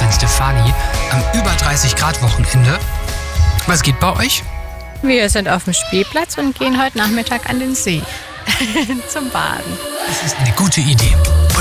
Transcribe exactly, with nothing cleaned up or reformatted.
Gwen Stefani am über dreißig Grad Wochenende. Was geht bei euch? Wir sind auf dem Spielplatz und gehen heute Nachmittag an den See zum Baden. Das ist eine gute Idee.